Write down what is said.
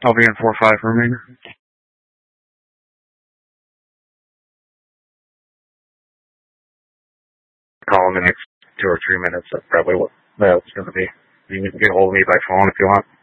I'll be in 4-5 remainder. Call in the next 2 or 3 minutes. That's probably what that's going to be. You can get a hold of me by phone if you want.